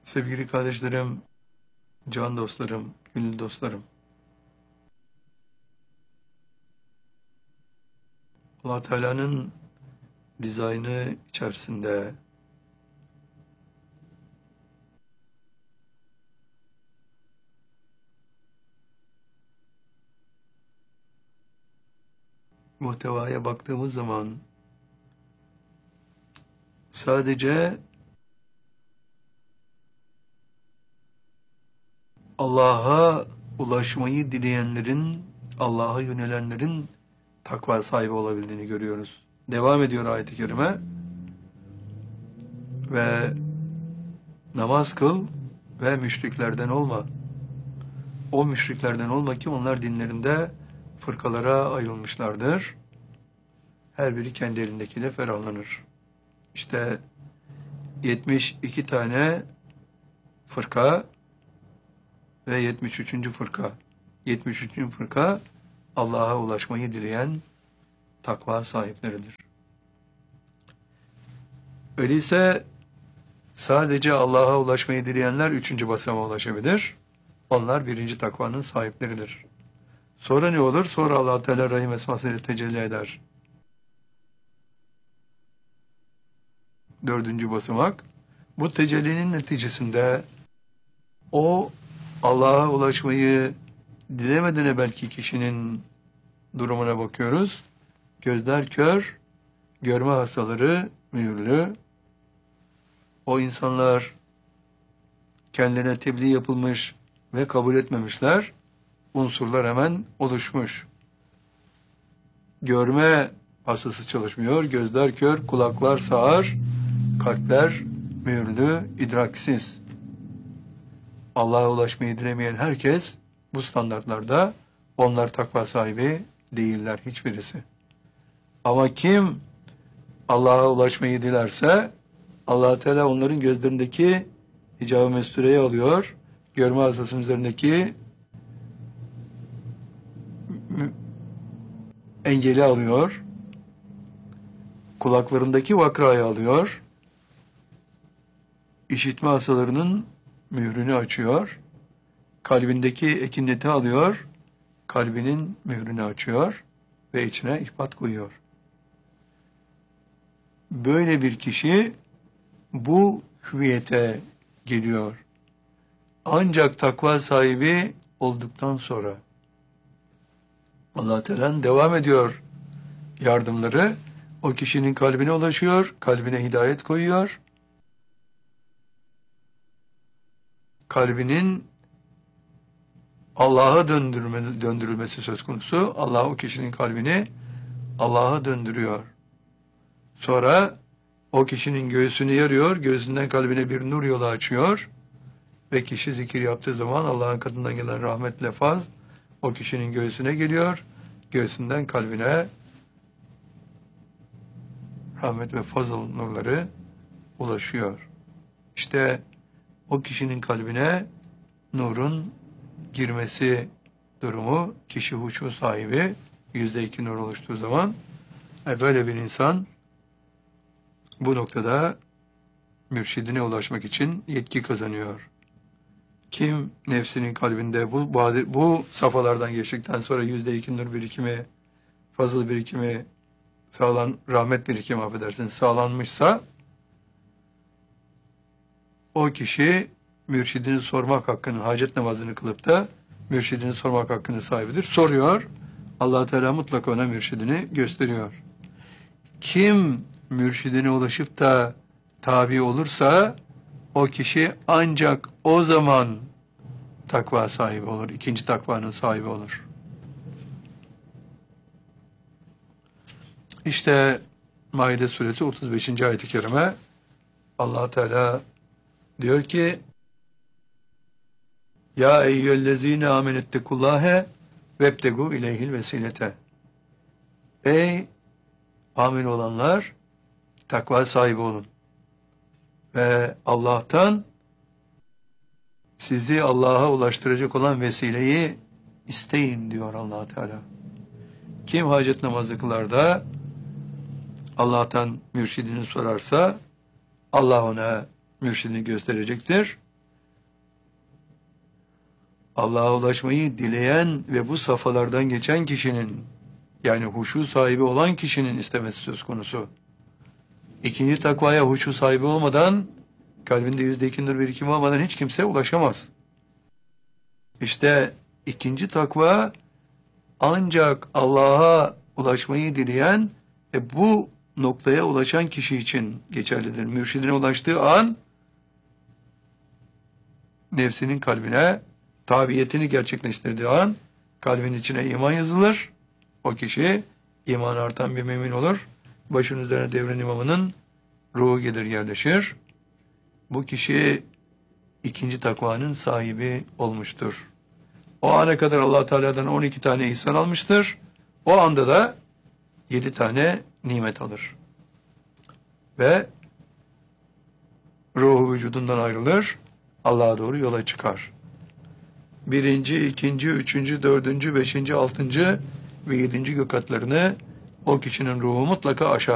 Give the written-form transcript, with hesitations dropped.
Sevgili kardeşlerim, can dostlarım, gönül dostlarım. Allah Teala'nın dizaynı içerisinde muhtevaya baktığımız zaman sadece Allah'a ulaşmayı dileyenlerin, Allah'a yönelenlerin takva sahibi olabildiğini görüyoruz. Devam ediyor ayet-i kerime. Ve namaz kıl ve müşriklerden olma. O müşriklerden olma ki onlar dinlerinde fırkalara ayrılmışlardır. Her biri kendi elindekiyle ferahlanır. İşte 72 tane fırka ve 73. fırka. 73. fırka Allah'a ulaşmayı dileyen takva sahipleridir. Öyleyse sadece Allah'a ulaşmayı dileyenler 3. basamağa ulaşabilir. Onlar 1. takvanın sahipleridir. Sonra ne olur? Sonra Allah Teala Rahim esmasıyla tecelli eder. 4. basamak. Bu tecellinin neticesinde o Allah'a ulaşmayı dilemeden evvelki kişinin durumuna bakıyoruz. Gözler kör, görme hastaları mühürlü. O insanlar kendilerine tebliğ yapılmış ve kabul etmemişler. Unsurlar hemen oluşmuş. Görme hastası çalışmıyor, gözler kör, kulaklar sağır, kalpler mühürlü, idraksiz. Allah'a ulaşmayı dilemeyen herkes bu standartlarda, onlar takva sahibi değiller hiçbirisi. Ama kim Allah'a ulaşmayı dilerse Allah Teala onların gözlerindeki hicab-ı mestureyi alıyor, görme hastasının üzerindeki engeli alıyor, kulaklarındaki vakrayı alıyor, işitme hastalarının mührünü açıyor, kalbindeki ekineti alıyor, kalbinin mührünü açıyor ve içine ihbat koyuyor. Böyle bir kişi bu hüviyete geliyor. Ancak takva sahibi olduktan sonra Allah Teala'nın devam ediyor yardımları. O kişinin kalbine ulaşıyor, kalbine hidayet koyuyor. Kalbinin Allah'a döndürülmesi söz konusu. Allah o kişinin kalbini Allah'a döndürüyor. Sonra o kişinin göğsünü yarıyor, göğsünden kalbine bir nur yolu açıyor ve kişi zikir yaptığı zaman Allah'ın katından gelen rahmetle faz o kişinin göğsüne geliyor, göğsünden kalbine rahmet ve fazıl nurları ulaşıyor. İşte o kişinin kalbine nurun girmesi durumu, kişi huşu sahibi, %2 nur oluştuğu zaman böyle bir insan bu noktada mürşidine ulaşmak için yetki kazanıyor. Kim nefsinin kalbinde bu safhalardan geçtikten sonra %2 nur birikimi, fazıl birikimi, rahmet birikimi sağlanmışsa o kişi mürşidini sormak hakkını, hacet namazını kılıp da mürşidini sormak hakkını sahibidir. Soruyor. Allah Teala mutlaka ona mürşidini gösteriyor. Kim mürşidine ulaşıp da tabi olursa o kişi ancak o zaman takva sahibi olur. 2. takvanın sahibi olur. İşte Maide suresi 35. ayet-i kerime Allah Teala diyor ki Ya eyyühellezine amenettekullâhe vebtegu ileyhil vesilete. Ey amin olanlar, takva sahibi olun. Ve Allah'tan sizi Allah'a ulaştıracak olan vesileyi isteyin diyor Allah Teala. Kim hacet namazı kılar da Allah'tan mürşidini sorarsa Allah ona mürşidini gösterecektir. Allah'a ulaşmayı dileyen ve bu safhalardan geçen kişinin, yani huşu sahibi olan kişinin istemesi söz konusu. İkinci takvaya huşu sahibi olmadan, kalbinde %2 nur birikimi olmadan hiç kimse ulaşamaz. İşte ikinci takva ancak Allah'a ulaşmayı dileyen bu noktaya ulaşan kişi için geçerlidir. Mürşidine ulaştığı an nefsinin kalbine tabiyetini gerçekleştirdiği an kalbin içine iman yazılır. O kişi iman artan bir mümin olur. Başının üzerine devren imamının ruhu gelir yerleşir. Bu kişi ikinci takvanın sahibi olmuştur. O ana kadar Allah Teala'dan 12 tane ihsan almıştır. O anda da 7 tane nimet alır. Ve ruhu vücudundan ayrılır. Allah'a doğru yola çıkar. 1., 2., 3., 4., 5., 6. ve 7. gökatlarını o kişinin ruhu mutlaka aşar.